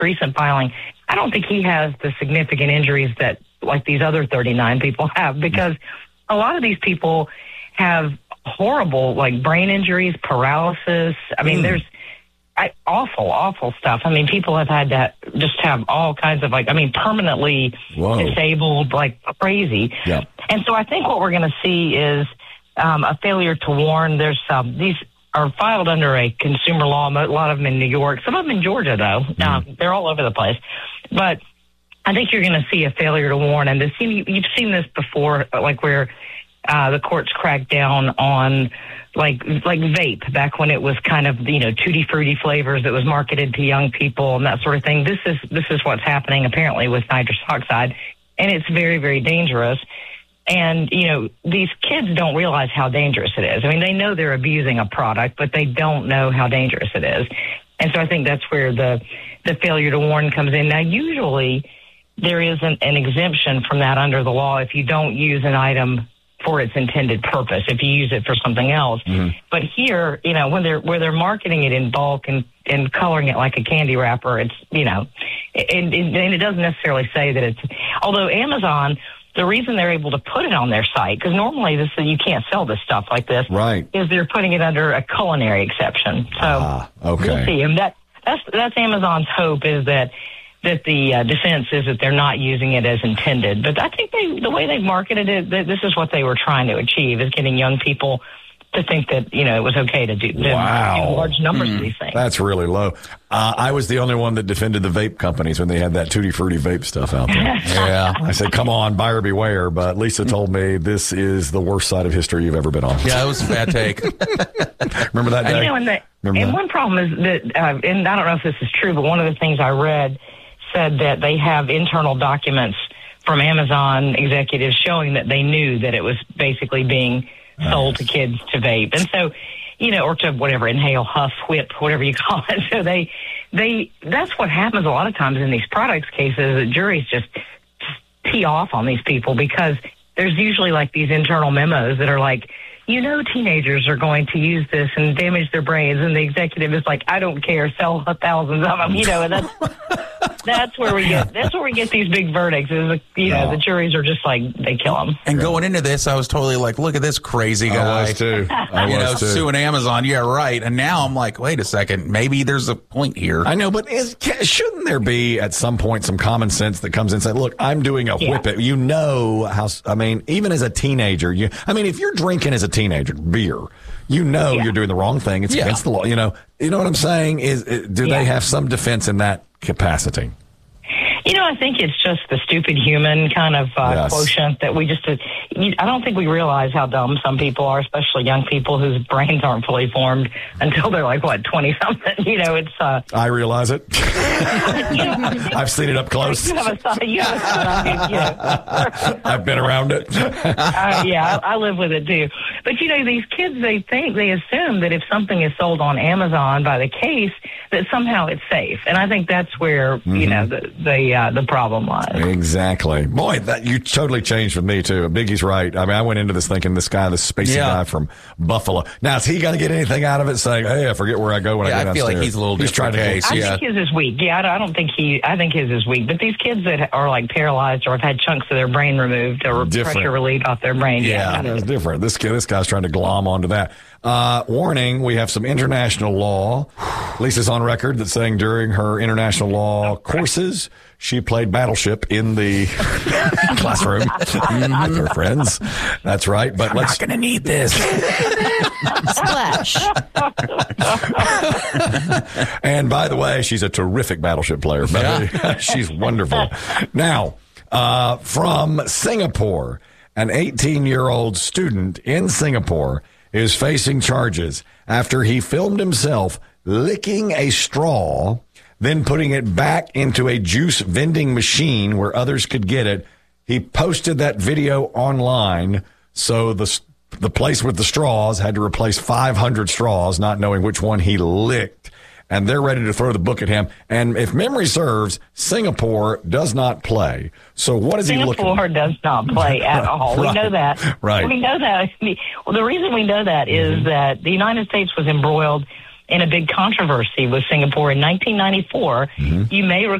recent filing, I don't think he has the significant injuries that like these other 39 people have, because a lot of these people have horrible like brain injuries, paralysis. I mean, there's awful stuff. I mean, people have had to just have all kinds of permanently disabled like crazy. Yeah. And so I think what we're going to see is a failure to warn. There's these are filed under a consumer law, a lot of them in New York, some of them in Georgia, though. They're all over the place. But I think you're going to see a failure to warn. And you've seen this before, like where the courts cracked down on like vape back when it was kind of, tutti frutti flavors that was marketed to young people and that sort of thing. This is what's happening apparently with nitrous oxide, and it's very, very dangerous. And, these kids don't realize how dangerous it is. I mean, they know they're abusing a product, but they don't know how dangerous it is. And so I think that's where the failure to warn comes in. Now, usually there is an exemption from that under the law if you don't use an item for its intended purpose, if you use it for something else. But here, when they're marketing it in bulk and coloring it like a candy wrapper, it's, and it doesn't necessarily say that it's, although Amazon, the reason they're able to put it on their site, because normally you can't sell this stuff like this, right, is they're putting it under a culinary exception. So okay. We'll see. And that's Amazon's hope, is that the defense is that they're not using it as intended. But I think the way they've marketed it, this is what they were trying to achieve, is getting young people to think that, it was okay to do large numbers of these things. That's really low. I was the only one that defended the vape companies when they had that Tutti Frutti vape stuff out there. Yeah. I said, come on, buyer beware. But Lisa told me this is the worst side of history you've ever been on. Yeah, it was a bad take. Remember that day? And one problem is that, and I don't know if this is true, but one of the things I read said that they have internal documents from Amazon executives showing that they knew that it was basically being sold to kids to vape. And so, or to whatever, inhale, huff, whip, whatever you call it. So that's what happens a lot of times in these products cases, that juries just tee off on these people, because there's usually like these internal memos that are like, teenagers are going to use this and damage their brains. And the executive is like, I don't care, sell thousands of them, and that's where we get these big verdicts, is, the juries are just like, they kill them. And going into this, I was totally like, look at this crazy guy. I was too. Suing Amazon. Yeah, right. And now I'm like, wait a second, maybe there's a point here. I know, but shouldn't there be at some point some common sense that comes in and say, look, I'm doing a whip it. Even as a teenager, if you're drinking as a teenager beer, you're doing the wrong thing. It's against the law. You know what I'm saying? Do they have some defense in that capacity? I think it's just the stupid human kind of quotient that we just, I don't think we realize how dumb some people are, especially young people whose brains aren't fully formed until they're like, 20-something. It's... I realize it. I've seen it up close. You have a son. I've been around it. I live with it too. But, these kids, they assume that if something is sold on Amazon by the case, that somehow it's safe. And I think that's where, the problem lies. Exactly. Boy, you totally changed with me too. Biggie's right. I went into this thinking this spacey guy from Buffalo. Now, is he going to get anything out of it saying, hey, I forget where I go when I get downstairs? I feel like he's a little different case. I think his is weak. Yeah, I don't think I think his is weak. But these kids that are like paralyzed or have had chunks of their brain removed or pressure relieved off their brain. Yeah, that's different. This guy's trying to glom onto that. Warning, we have some international law. Lisa's on record that's saying during her international law courses, she played Battleship in the classroom with her friends. That's right. But I'm not going to need this. Splash. And by the way, she's a terrific Battleship player. She's wonderful. Now, from Singapore, an 18-year-old student in Singapore is facing charges after he filmed himself licking a straw, then putting it back into a juice vending machine where others could get it. He posted that video online, so the place with the straws had to replace 500 straws, not knowing which one he licked. And they're ready to throw the book at him. And if memory serves, Singapore does not play. So what is he looking at? Singapore does not play at all. Right. We know that. Right. We know that. Well, the reason we know that is that the United States was embroiled in a big controversy with Singapore in 1994. You may